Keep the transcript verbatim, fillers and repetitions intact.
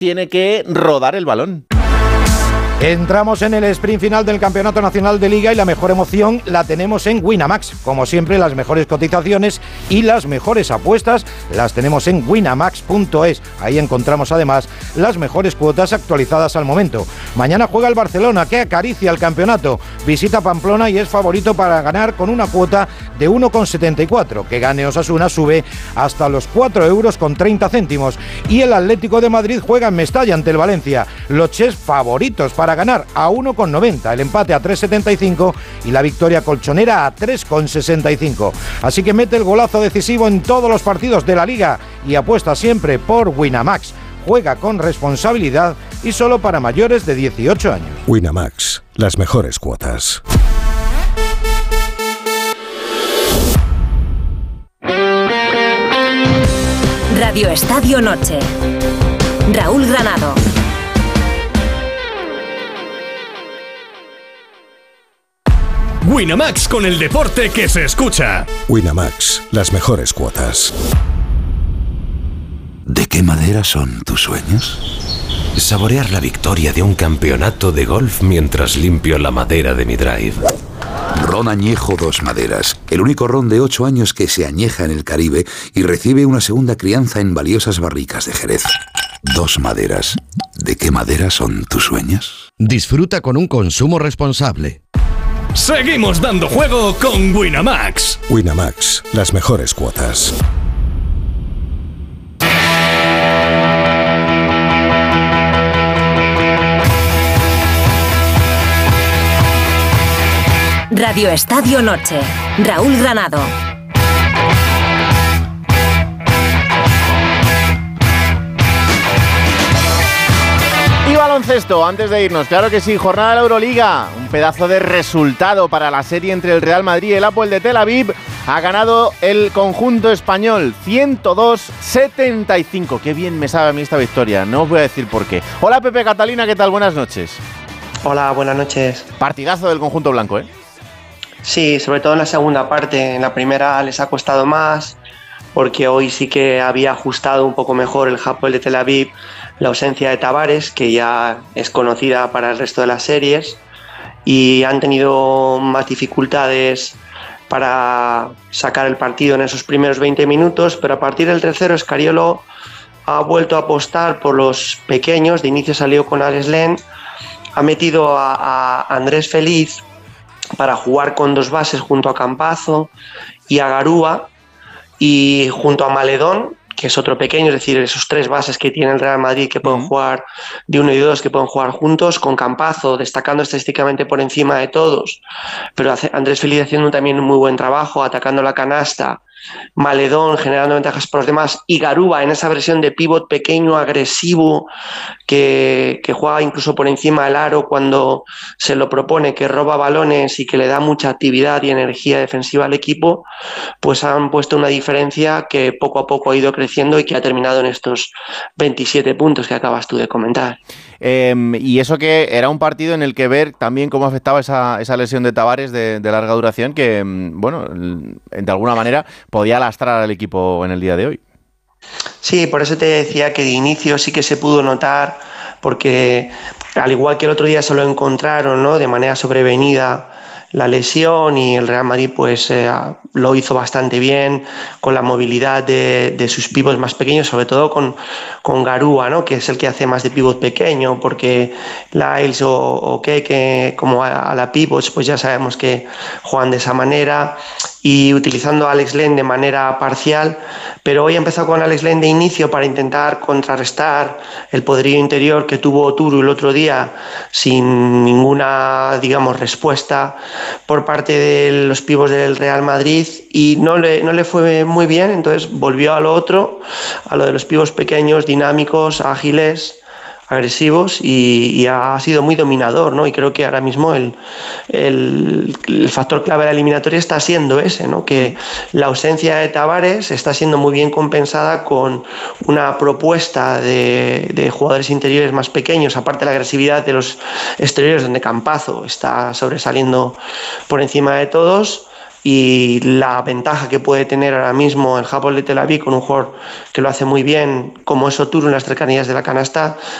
tiene que rodar el balón. Entramos en el sprint final del Campeonato Nacional de Liga y la mejor emoción la tenemos en Winamax. Como siempre, las mejores cotizaciones y las mejores apuestas las tenemos en winamax punto es. Ahí encontramos además las mejores cuotas actualizadas al momento. Mañana juega el Barcelona, que acaricia el campeonato. Visita Pamplona y es favorito para ganar con una cuota de uno coma setenta y cuatro. Que gane Osasuna sube hasta los cuatro euros con treinta céntimos. Y el Atlético de Madrid juega en Mestalla ante el Valencia. Los Ches favoritos para ganar a uno coma noventa, el empate a tres coma setenta y cinco y la victoria colchonera a tres coma sesenta y cinco. Así que mete el golazo decisivo en todos los partidos de la Liga y apuesta siempre por Winamax. Juega con responsabilidad y solo para mayores de dieciocho años. Winamax, las mejores cuotas. Radio Estadio Noche. Raúl Granado. Winamax, con el deporte que se escucha. Winamax, las mejores cuotas. ¿De qué madera son tus sueños? Saborear la victoria de un campeonato de golf mientras limpio la madera de mi drive. Ron Añejo Dos Maderas, el único ron de ocho años que se añeja en el Caribe y recibe una segunda crianza en valiosas barricas de Jerez. Dos Maderas. ¿De qué madera son tus sueños? Disfruta con un consumo responsable. Seguimos dando juego con Winamax. Winamax, las mejores cuotas. Radio Estadio Noche. Raúl Granado. Y baloncesto, antes de irnos, claro que sí, jornada de la Euroliga, un pedazo de resultado para la serie entre el Real Madrid y el Hapoel de Tel Aviv. Ha ganado el conjunto español ciento dos a setenta y cinco. Qué bien me sabe a mí esta victoria, no os voy a decir por qué. Hola Pepe, Catalina, ¿qué tal? Buenas noches. Hola, buenas noches. Partidazo del conjunto blanco, ¿eh? Sí, sobre todo en la segunda parte. En la primera les ha costado más, porque hoy sí que había ajustado un poco mejor el Hapoel de Tel Aviv la ausencia de Tavares, que ya es conocida para el resto de las series, y han tenido más dificultades para sacar el partido en esos primeros veinte minutos, pero a partir del tercero Scariolo ha vuelto a apostar por los pequeños. De inicio salió con Alex Len, ha metido a, a Andrés Feliz para jugar con dos bases junto a Campazzo y a Garúa, y junto a Maledón, que es otro pequeño, es decir, esos tres bases que tiene el Real Madrid que pueden jugar de uno y dos, que pueden jugar juntos, con Campazzo destacando estadísticamente por encima de todos, pero Andrés Feliz haciendo también un muy buen trabajo, atacando la canasta, Maledón generando ventajas por los demás, y Garúa en esa versión de pívot pequeño, agresivo, que, que juega incluso por encima del aro cuando se lo propone, que roba balones y que le da mucha actividad y energía defensiva al equipo, pues han puesto una diferencia que poco a poco ha ido creciendo y que ha terminado en estos veintisiete puntos que acabas tú de comentar. Eh, y eso que era un partido en el que ver también cómo afectaba esa, esa lesión de Tavares de, de larga duración, que, bueno, de alguna manera podía lastrar al equipo en el día de hoy. Sí, por eso te decía que de inicio sí que se pudo notar, porque al igual que el otro día se lo encontraron, ¿no?, de manera sobrevenida la lesión, y el Real Madrid pues eh, lo hizo bastante bien con la movilidad de, de sus pivots más pequeños, sobre todo con, con Garúa, ¿no?, que es el que hace más de pivot pequeño, porque Lyles o, o que, que como a, a la pivots pues ya sabemos que juegan de esa manera, y utilizando a Alex Len de manera parcial, pero hoy ha empezado con Alex Len de inicio para intentar contrarrestar el poderío interior que tuvo Turu el otro día sin ninguna, digamos, respuesta por parte de los pívos del Real Madrid, y no le, no le fue muy bien. Entonces volvió a lo otro, a lo de los pívos pequeños, dinámicos, ágiles, agresivos, y, y ha sido muy dominador, ¿no? Y creo que ahora mismo el, el, el factor clave de la eliminatoria está siendo ese, ¿no?, que la ausencia de Tavares está siendo muy bien compensada con una propuesta de, de jugadores interiores más pequeños, aparte de la agresividad de los exteriores, donde Campazzo está sobresaliendo por encima de todos. y la ventaja que puede tener ahora mismo el Hapoel de Tel Aviv con un jugador que lo hace muy bien como es Oturu en las cercanías de la canasta,